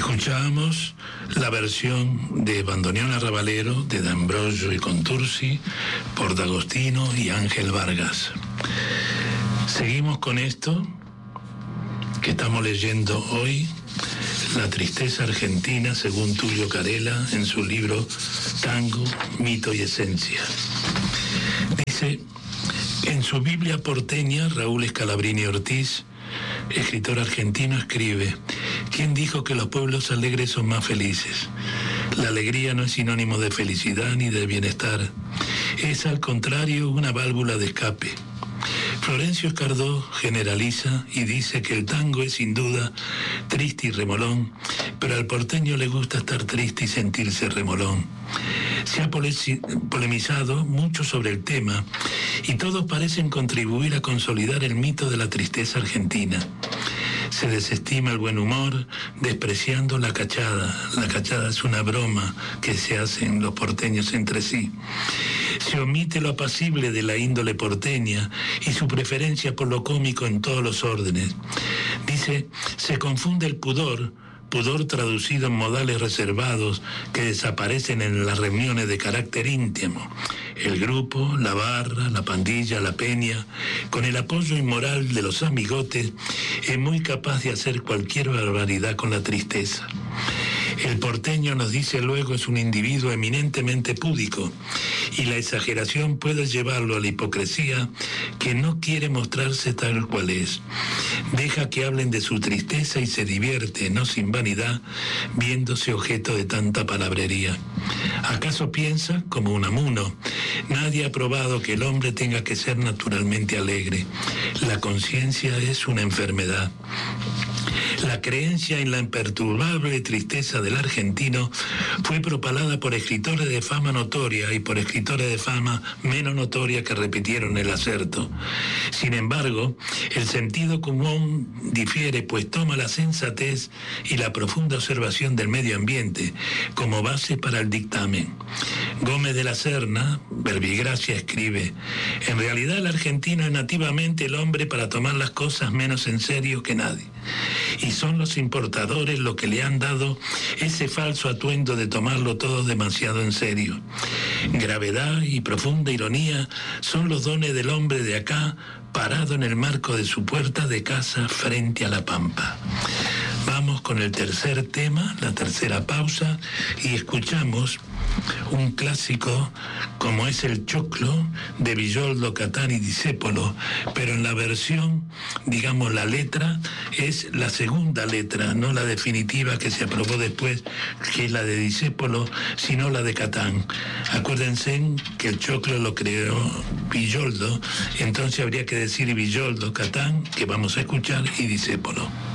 Escuchábamos la versión de Bandoneón Arrabalero de D'Ambrosio y Contursi por D'Agostino y Ángel Vargas. Seguimos con esto que estamos leyendo hoy, La tristeza argentina, según Tulio Carela, en su libro Tango, Mito y Esencia. Dice, en su Biblia porteña, Raúl Scalabrini Ortiz, escritor argentino, escribe: ¿quién dijo que los pueblos alegres son más felices? La alegría no es sinónimo de felicidad ni de bienestar. Es, al contrario, una válvula de escape. Florencio Escardó generaliza y dice que el tango es sin duda triste y remolón, pero al porteño le gusta estar triste y sentirse remolón. Se ha polemizado mucho sobre el tema y todos parecen contribuir a consolidar el mito de la tristeza argentina. Se desestima el buen humor, despreciando la cachada. La cachada es una broma que se hacen los porteños entre sí. Se omite lo apacible de la índole porteña y su preferencia por lo cómico en todos los órdenes. Dice, se confunde el pudor traducido en modales reservados que desaparecen en las reuniones de carácter íntimo. El grupo, la barra, la pandilla, la peña, con el apoyo inmoral de los amigotes, es muy capaz de hacer cualquier barbaridad con la tristeza. El porteño, nos dice luego, es un individuo eminentemente púdico y la exageración puede llevarlo a la hipocresía, que no quiere mostrarse tal cual es. Deja que hablen de su tristeza y se divierte, no sin vanidad, viéndose objeto de tanta palabrería. ¿Acaso piensa, como Unamuno, nadie ha probado que el hombre tenga que ser naturalmente alegre? La conciencia es una enfermedad. La creencia en la imperturbable tristeza del argentino fue propalada por escritores de fama notoria y por escritores de fama menos notoria que repitieron el acerto. Sin embargo, el sentido común difiere, pues toma la sensatez y la profunda observación del medio ambiente como base para el dictamen. Gómez de la Serna, Verbigracia, escribe: en realidad el argentino es nativamente el hombre para tomar las cosas menos en serio que nadie. Y son los importadores los que le han dado ese falso atuendo de tomarlo todo demasiado en serio. Gravedad y profunda ironía son los dones del hombre de acá, parado en el marco de su puerta de casa frente a la pampa. Vamos con el tercer tema, la tercera pausa, y escuchamos un clásico como es el Choclo de Villoldo, Catán y Discépolo, pero en la versión, digamos, la letra es la segunda letra, no la definitiva que se aprobó después, que es la de Discépolo, sino la de Catán. Acuérdense que el Choclo lo creó Villoldo, entonces habría que decir Villoldo, Catán, que vamos a escuchar, y Discépolo.